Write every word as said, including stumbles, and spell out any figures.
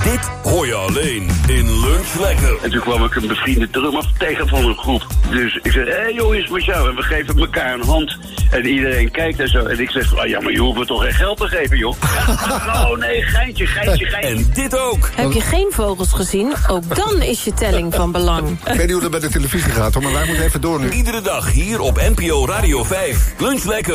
Dit hoor je alleen in Lunch Lekker. En toen kwam ik een bevriende drummer tegen van een groep. Dus ik zei, hé hey, joh, is met jou. En we geven elkaar een hand. En iedereen kijkt en zo. En ik zeg, oh, ja, maar je hoeft me toch geen geld te geven, joh. Oh nee, geintje, geintje, geintje. En dit ook. Heb je geen vogels gezien? Ook dan is je telling van belang. Ik weet niet hoe dat bij de televisie gaat, hoor, maar wij moeten even door nu. Iedere dag hier op N P O Radio vijf. Lunch Lekker.